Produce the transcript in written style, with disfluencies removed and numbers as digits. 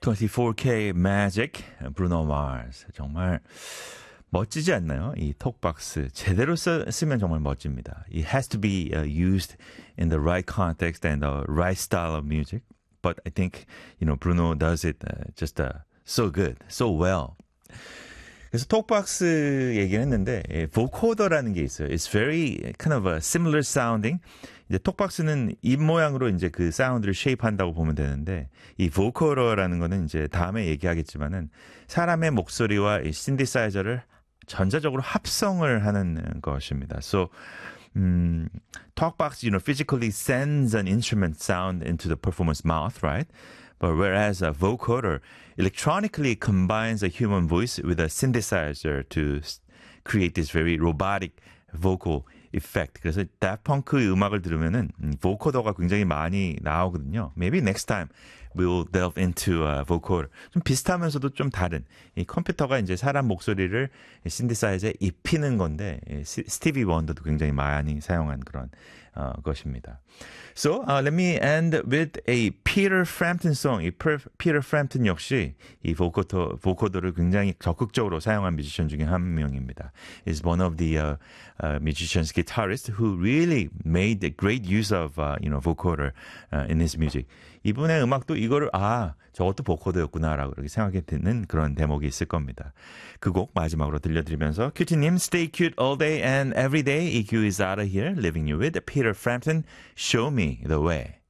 24K Magic, Bruno Mars. 정말 멋지지 않나요? 이 톡박스 제대로 쓰면 정말 멋집니다. It has to be used in the right context and the right style of music. But I think, Bruno does it just so good, so well. 그래서 톡박스 얘기를 했는데 보코더라는 게 있어요. It's very kind of a similar sounding. 이제 톡박스는 입 모양으로 이제 그 사운드를 쉐입한다고 보면 되는데 이 보코더라는 거는 이제 다음에 얘기하겠지만은 사람의 목소리와 이 신디사이저를 전자적으로 합성을 하는 것입니다. So talkbox, physically sends an instrument sound into the performer's mouth, right? But whereas a vocoder electronically combines a human voice with a synthesizer to create this very robotic vocal effect. 그래서 다프펑크의 음악을 들으면은 보코더가 굉장히 많이 나오거든요. Maybe next time we'll delve into vocoder. 좀 비슷하면서도 좀 다른. 이 컴퓨터가 이제 사람 목소리를 신디사이저에 입히는 건데 스티비 원더도 굉장히 많이 사용한 그런 것입니다. So let me end with a Peter Frampton song. 이 Peter Frampton 역시 이 보코더를 굉장히 적극적으로 사용한 뮤지션 중에 한 명입니다. Is one of the musicians, guitarists who really made a great use of vocoder in his music. 이분의 음악도 이거를 저것도 보코더였구나라고 이렇게 생각이 드는 그런 대목이 있을 겁니다. 그 곡 마지막으로 들려드리면서 큐티님 stay cute all day and every day. EQ is out of here, leaving you with Peter Frampton, Show Me the Way.